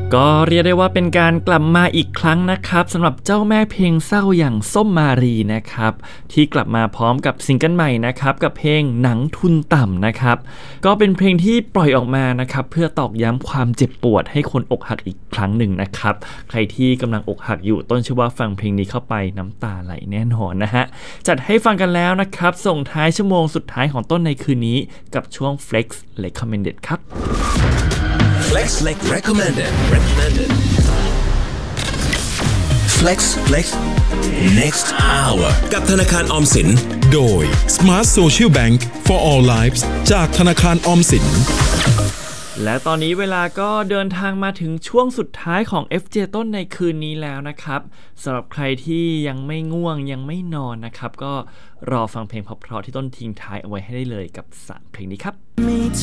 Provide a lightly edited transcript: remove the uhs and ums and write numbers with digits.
ก็เรียกได้ว่าเป็นการกลับมาอีกครั้งนะครับสำหรับเจ้าแม่เพลงเศร้าอย่างส้มมารีนะครับที่กลับมาพร้อมกับซิงเกิลใหม่นะครับกับเพลงหนังทุนต่ำนะครับก็เป็นเพลงที่ปล่อยออกมานะครับเพื่อตอกย้ำความเจ็บปวดให้คนอกหักอีกครั้งหนึ่งนะครับใครที่กำลังอกหักอยู่ต้นเชื่อว่าฟังเพลงนี้เข้าไปน้ำตาไหลแน่นอนนะฮะจัดให้ฟังกันแล้วนะครับส่งท้ายชั่วโมงสุดท้ายของต้นในคืนนี้กับช่วง Flex Recommended ครับ Flex Recommended Flex Next Hour กับธนาคารออมสินโดย Smart Social Bank for All Lives จากธนาคารออมสินและตอนนี้เวลาก็เดินทางมาถึงช่วงสุดท้ายของ FJ ต้นในคืนนี้แล้วนะครับสำหรับใครที่ยังไม่ง่วงยังไม่นอนนะครับก็รอฟังเพลงเพราะๆที่ต้นทิ้งท้ายเอาไว้ให้ได้เลยกับ3เพลงนี้ครับ